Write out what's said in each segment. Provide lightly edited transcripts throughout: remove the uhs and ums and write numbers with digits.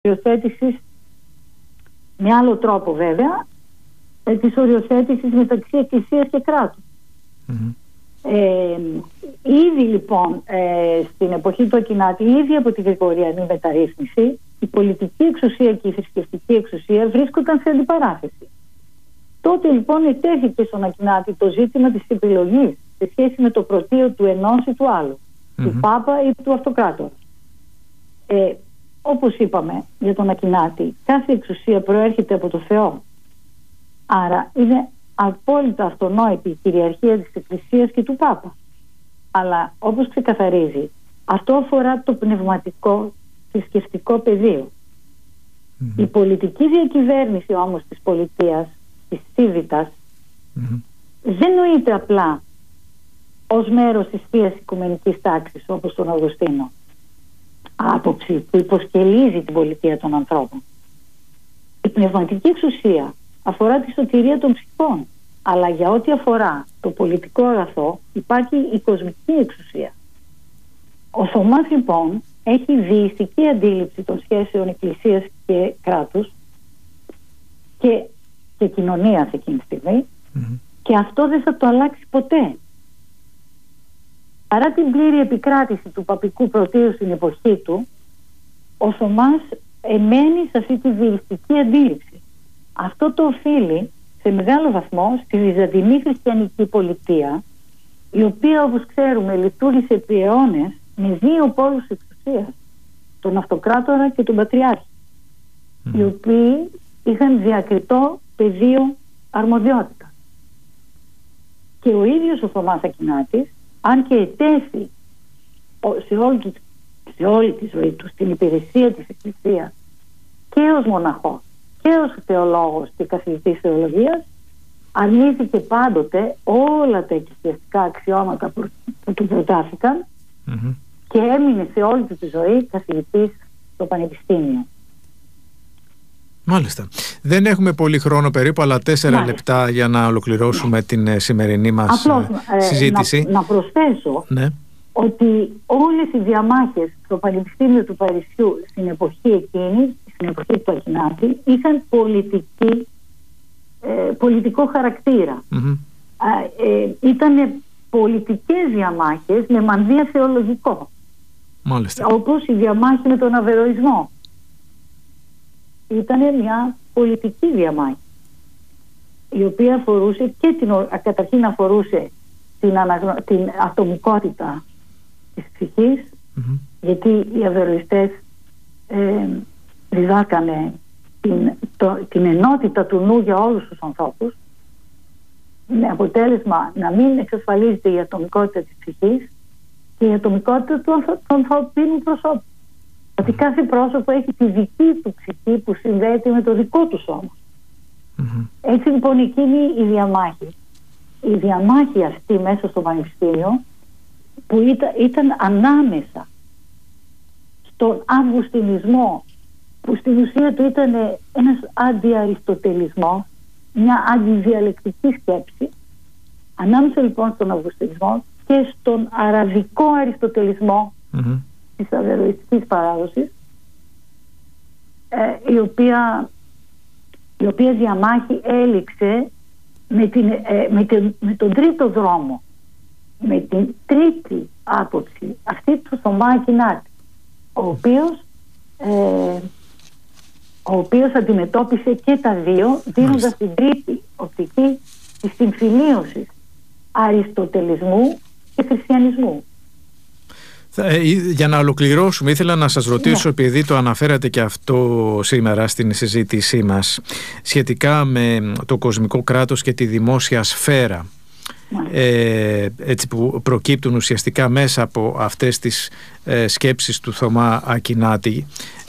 οριοθέτησης, με άλλο τρόπο βέβαια, της οριοθέτησης μεταξύ Εκκλησίας και κράτους. Ήδη λοιπόν στην εποχή του Ακινάτη, ήδη από τη Γρηγοριανή μεταρρύθμιση, η πολιτική εξουσία και η θρησκευτική εξουσία βρίσκονταν σε αντιπαράθεση. Τότε λοιπόν ετέθηκε στον Ακινάτη το ζήτημα της επιλογής σε σχέση με το πρωτείο του ενός ή του άλλου, του Πάπα ή του Αυτοκράτορα. Όπως είπαμε για τον Ακινάτη, κάθε εξουσία προέρχεται από το Θεό. Άρα είναι απόλυτα αυτονόητη η κυριαρχία της Εκκλησίας και του Πάπα. Αλλά όπως ξεκαθαρίζει, αυτό αφορά το πνευματικό θρησκευτικό πεδίο. Η πολιτική διακυβέρνηση όμως της πολιτείας, της Cívitas, δεν νοείται απλά ως μέρος της Θείας Οικουμενικής Τάξης, όπως τον Αυγουστίνο. Άποψη που υποσκελίζει την πολιτεία των ανθρώπων. Η πνευματική εξουσία αφορά τη σωτηρία των ψυχών, αλλά για ό,τι αφορά το πολιτικό αγαθό υπάρχει η κοσμική εξουσία. Ο Θωμάς λοιπόν έχει δεϊστική αντίληψη των σχέσεων Εκκλησίας και κράτους και κοινωνίας εκείνη τη στιγμή, και αυτό δεν θα το αλλάξει ποτέ. Παρά την πλήρη επικράτηση του παπικού πρωτείου στην εποχή του, ο Θωμάς εμένει σε αυτή τη δεϊστική αντίληψη. Αυτό το οφείλει σε μεγάλο βαθμό στη Βυζαντινή χριστιανική πολιτεία, η οποία, όπως ξέρουμε, λειτουργήσε επί αιώνες με δύο πόλους εξουσίας, τον Αυτοκράτορα και τον Πατριάρχη, οι οποίοι είχαν διακριτό πεδίο αρμοδιότητα. Και ο ίδιος ο Θωμάς Ακινάτης, αν και ετέθη σε όλη τη ζωή του στην υπηρεσία της Εκκλησίας και ως μοναχός και ως θεολόγος και καθηγητής θεολογίας, αρνήθηκε πάντοτε όλα τα εκκλησιαστικά αξιώματα που του προτάθηκαν και έμεινε σε όλη του τη ζωή καθηγητής στο Πανεπιστήμιο. Μάλιστα. Δεν έχουμε πολύ χρόνο, περίπου, αλλά 4 λεπτά για να ολοκληρώσουμε την σημερινή μας συζήτηση. Να προσθέσω ότι όλες οι διαμάχες στο Πανεπιστήμιο του Παρισιού στην εποχή εκείνη, στην εποχή του Ακινάτη, είχαν πολιτικό χαρακτήρα. Ήταν πολιτικές διαμάχες με μανδύα θεολογικό. Μάλιστα. Όπως η διαμάχη με τον Αβεροϊσμό. Ήταν μια πολιτική διαμάχη, η οποία αφορούσε και καταρχήν αφορούσε την ατομικότητα της ψυχής, γιατί οι αβεροϊστές διδάκανε την ενότητα του νου για όλους τους ανθρώπους, με αποτέλεσμα να μην εξασφαλίζεται η ατομικότητα της ψυχής και η ατομικότητα του ανθρωπίνου προσώπου. Ότι κάθε πρόσωπο έχει τη δική του ψυχή που συνδέεται με το δικό του σώμα. Έτσι λοιπόν εκείνη η διαμάχη. Η διαμάχη αυτή μέσα στο Πανεπιστήμιο, που ήταν ανάμεσα στον Αυγουστινισμό, που στην ουσία του ήταν ένας αντιαριστοτελισμός, μια αντιδιαλεκτική σκέψη, ανάμεσα λοιπόν στον Αυγουστινισμό και στον αραβικό αριστοτελισμό της αβεροϊστικής παράδοσης, η οποία διαμάχη έληξε με τον τρίτο δρόμο, με την τρίτη άποψη, αυτή του Θωμά Ακινάτη, ο οποίος αντιμετώπισε και τα δύο, δίνοντας την τρίτη οπτική της συμφιλίωσης αριστοτελισμού και χριστιανισμού. Για να ολοκληρώσουμε, ήθελα να σας ρωτήσω, επειδή το αναφέρατε και αυτό σήμερα στην συζήτησή μας, σχετικά με το κοσμικό κράτος και τη δημόσια σφαίρα, έτσι που προκύπτουν ουσιαστικά μέσα από αυτές τις σκέψεις του Θωμά Ακινάτη.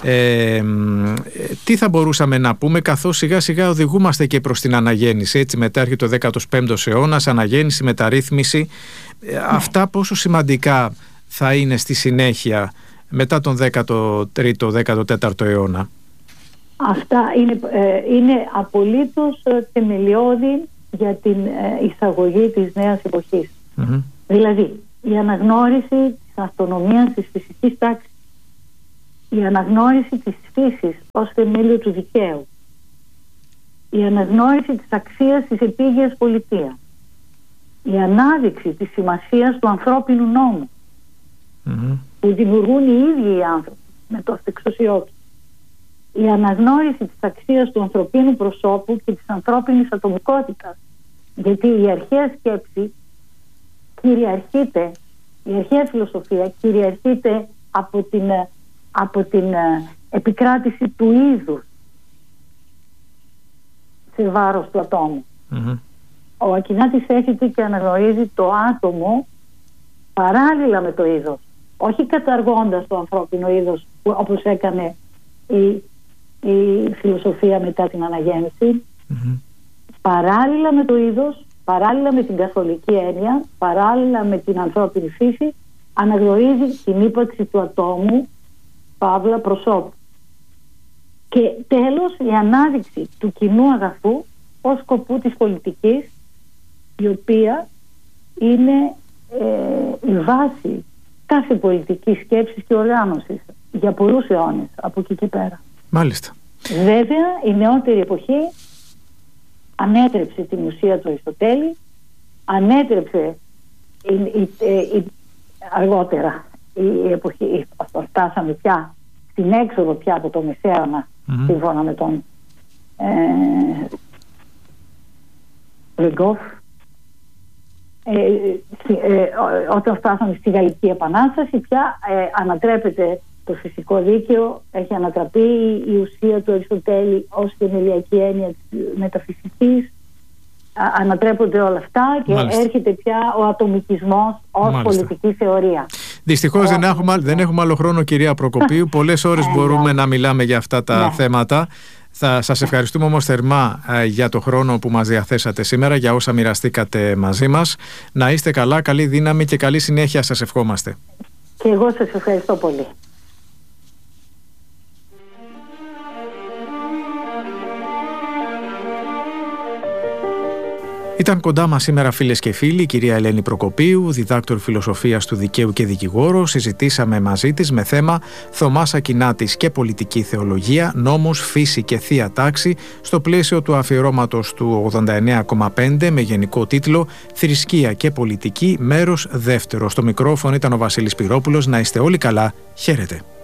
Τι θα μπορούσαμε να πούμε, καθώς σιγά σιγά οδηγούμαστε και προς την αναγέννηση, έτσι μετά έρχεται ο 15ος αιώνας, αναγέννηση, μεταρρύθμιση, αυτά πόσο σημαντικά θα είναι στη συνέχεια μετά τον 13ο-14ο αιώνα? Αυτά είναι απολύτως θεμελιώδη για την εισαγωγή της νέας εποχής. Δηλαδή η αναγνώριση της αυτονομίας της φυσικής τάξης, η αναγνώριση της φύσης ως θεμέλιο του δικαίου, η αναγνώριση της αξίας της επίγειας πολιτείας, η ανάδειξη της σημασίας του ανθρώπινου νόμου που δημιουργούν οι ίδιοι οι άνθρωποι με το αυτεξουσιό του, η αναγνώριση της αξίας του ανθρωπίνου προσώπου και της ανθρώπινης ατομικότητας, γιατί η αρχαία σκέψη κυριαρχείται, η αρχαία φιλοσοφία κυριαρχείται από την επικράτηση του είδους σε βάρος του ατόμου. Ο Ακινάτης έρχεται και αναγνωρίζει το άτομο παράλληλα με το είδος, όχι καταργώντας το ανθρώπινο είδος όπως έκανε η φιλοσοφία μετά την αναγέννηση. Παράλληλα με το είδος, παράλληλα με την καθολική έννοια, παράλληλα με την ανθρώπινη φύση, αναγνωρίζει την ύπαρξη του ατόμου, παύλα προσώπου. Και τέλος, η ανάδειξη του κοινού αγαθού ως σκοπού της πολιτικής, η οποία είναι η βάση κάθε πολιτικής σκέψης και οργάνωσης για πολλούς αιώνες από εκεί και πέρα. Μάλιστα. Βέβαια, η νεότερη εποχή ανέτρεψε την ουσία του Αριστοτέλη, ανέτρεψε αργότερα η εποχή, φτάσαμε πια στην έξοδο πια από το Μεσαίωνα, σύμφωνα με τον Λεγκόφ, όταν φτάσαμε στη Γαλλική Επανάσταση πια ανατρέπεται το φυσικό δίκαιο, έχει ανατραπεί η ουσία του Αριστοτέλη ως θεμελιακή έννοια της μεταφυσικής, ανατρέπονται όλα αυτά και έρχεται πια ο ατομικισμός ως πολιτική θεωρία. Δυστυχώς δεν έχουμε άλλο χρόνο, κυρία Προκοπίου. Πολλές ώρες μπορούμε να μιλάμε για αυτά τα θέματα. Θα σας ευχαριστούμε όμως θερμά για το χρόνο που μας διαθέσατε σήμερα, για όσα μοιραστήκατε μαζί μας. Να είστε καλά, καλή δύναμη και καλή συνέχεια σας ευχόμαστε. Και εγώ σας ευχαριστώ πολύ. Ήταν κοντά μας σήμερα, φίλες και φίλοι, η κυρία Ελένη Προκοπίου, διδάκτορ φιλοσοφίας του δικαίου και δικηγόρο. Συζητήσαμε μαζί της με θέμα Θωμάς Ακινάτης και πολιτική θεολογία, νόμος, φύση και θεία τάξη, στο πλαίσιο του αφιερώματος του 89,5 με γενικό τίτλο «Θρησκεία και πολιτική, μέρος δεύτερο». Στο μικρόφωνο ήταν ο Βασίλης Πυρόπουλος. Να είστε όλοι καλά. Χαίρετε.